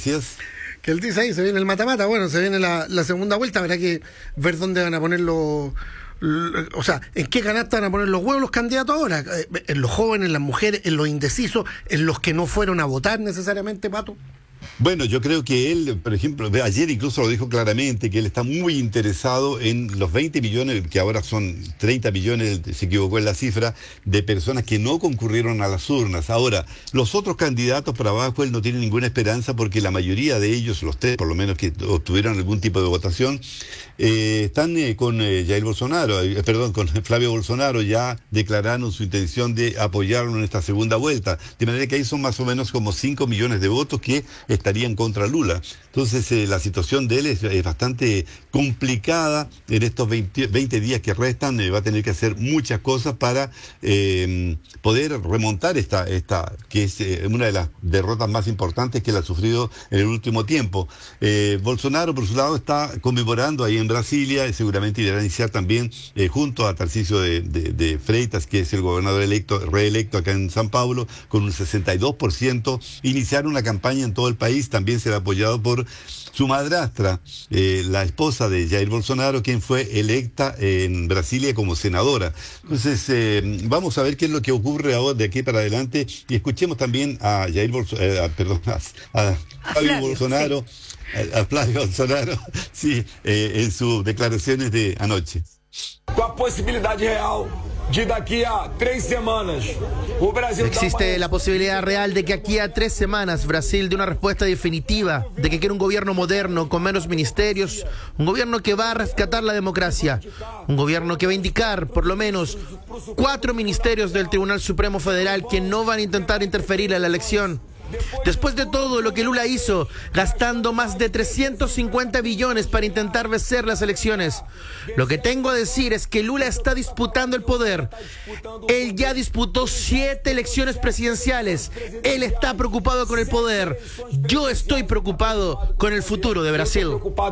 decías? Que él dice ahí, se viene el mata-mata, bueno, se viene la segunda vuelta, habrá que ver dónde van a poner o sea, en qué canasta van a poner los huevos los candidatos ahora, en los jóvenes, en las mujeres, en los indecisos, en los que no fueron a votar necesariamente, Pato. Bueno, yo creo que él, por ejemplo, ayer incluso lo dijo claramente, que él está muy interesado en los 20 millones, que ahora son 30 millones, se equivocó en la cifra, de personas que no concurrieron a las urnas. Ahora, los otros candidatos por abajo, él no tiene ninguna esperanza porque la mayoría de ellos, los tres por lo menos que obtuvieron algún tipo de votación, están con Jair Bolsonaro, con Flavio Bolsonaro, ya declararon su intención de apoyarlo en esta segunda vuelta. De manera que ahí son más o menos como 5 millones de votos que estarían contra Lula. Entonces la situación de él es bastante complicada en estos 20 días que restan. Va a tener que hacer muchas cosas para poder remontar esta que es una de las derrotas más importantes que él ha sufrido en el último tiempo. Bolsonaro, por su lado, está conmemorando ahí en Brasilia, y seguramente irá a iniciar también junto a Tarcísio de Freitas, que es el gobernador reelecto acá en San Paulo, con un 62%, iniciar una campaña en todo el país. También será apoyado por su madrastra, la esposa de Jair Bolsonaro, quien fue electa en Brasilia como senadora. Entonces, vamos a ver qué es lo que ocurre ahora de aquí para adelante, y escuchemos también a Flavio Bolsonaro, sí. A Flavio Bolsonaro, sí, en sus declaraciones de anoche. Con la posibilidad real de daqui a 3 semanas o Brasil. Existe la posibilidad real de que aquí a 3 semanas Brasil dé una respuesta definitiva, de que quiere un gobierno moderno, con menos ministerios, un gobierno que va a rescatar la democracia, un gobierno que va a indicar por lo menos 4 ministerios del Tribunal Supremo Federal que no van a intentar interferir en la elección. Después de todo lo que Lula hizo, gastando más de 350 billones para intentar vencer las elecciones, lo que tengo a decir es que Lula está disputando el poder. Él ya disputó 7 elecciones presidenciales. Él está preocupado con el poder. Yo estoy preocupado con el futuro de Brasil.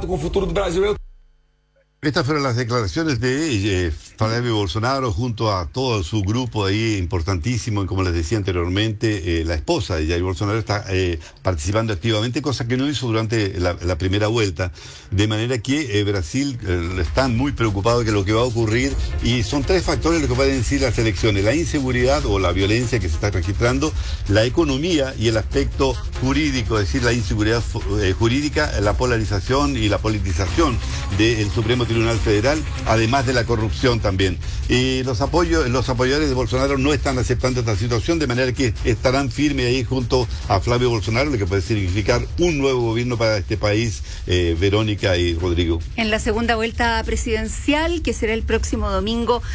Estas fueron las declaraciones de Flavio Bolsonaro junto a todo su grupo ahí importantísimo, y como les decía anteriormente, la esposa de Jair Bolsonaro está participando activamente, cosa que no hizo durante la primera vuelta, de manera que Brasil está muy preocupado de lo que va a ocurrir, y son 3 factores lo que pueden decir las elecciones: la inseguridad o la violencia que se está registrando, la economía y el aspecto jurídico, es decir, la inseguridad jurídica, la polarización y la politización del Supremo Tribunal Federal, además de la corrupción también. Y los apoyadores de Bolsonaro no están aceptando esta situación, de manera que estarán firmes ahí junto a Flavio Bolsonaro, lo que puede significar un nuevo gobierno para este país, Verónica y Rodrigo. En la segunda vuelta presidencial, que será el próximo domingo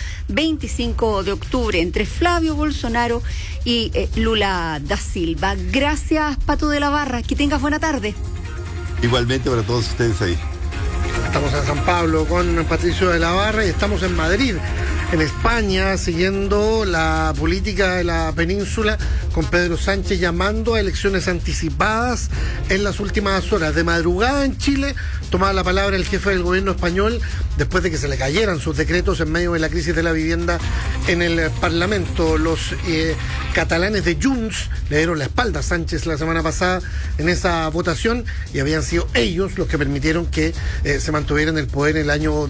25 de octubre, entre Flavio Bolsonaro y Lula da Silva. Gracias, Pato de la Barra. Que tengas buena tarde. Igualmente para todos ustedes ahí. Estamos en San Pablo con Patricio de la Barra y estamos en Madrid, en España, siguiendo la política de la península, con Pedro Sánchez llamando a elecciones anticipadas en las últimas horas. De madrugada en Chile tomaba la palabra el jefe del gobierno español después de que se le cayeran sus decretos en medio de la crisis de la vivienda en el Parlamento. Los catalanes de Junts le dieron la espalda a Sánchez la semana pasada en esa votación, y habían sido ellos los que permitieron que se mantuviera en el poder en el año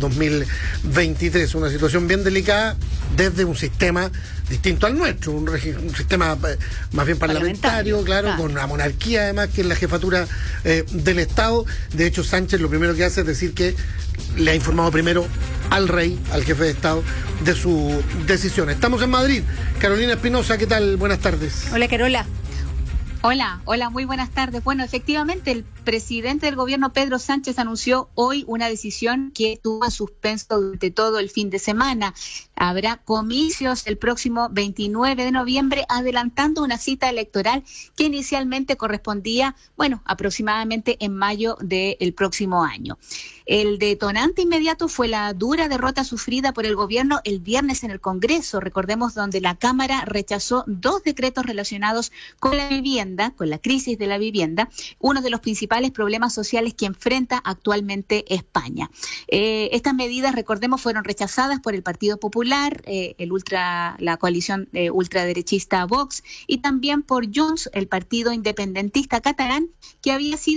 2023. Una situación bien delicada desde un sistema distinto al nuestro, un sistema más bien parlamentario, claro, con una monarquía además, que es la jefatura del Estado. De hecho, Sánchez lo primero que hace es decir que le ha informado primero al rey, al jefe de Estado, de su decisión. Estamos en Madrid. Carolina Espinosa, ¿qué tal? Buenas tardes. Hola, Carola. Hola, muy buenas tardes. Bueno, efectivamente, el presidente del gobierno, Pedro Sánchez, anunció hoy una decisión que estuvo en suspenso durante todo el fin de semana. Habrá comicios el próximo 29 de noviembre, adelantando una cita electoral que inicialmente correspondía, aproximadamente en mayo del próximo año. El detonante inmediato fue la dura derrota sufrida por el gobierno el viernes en el Congreso, recordemos, donde la Cámara rechazó 2 decretos relacionados con la vivienda, con la crisis de la vivienda, uno de los principales problemas sociales que enfrenta actualmente España. Estas medidas, recordemos, fueron rechazadas por el Partido Popular, la coalición ultraderechista Vox, y también por Junts, el partido independentista catalán, que había sido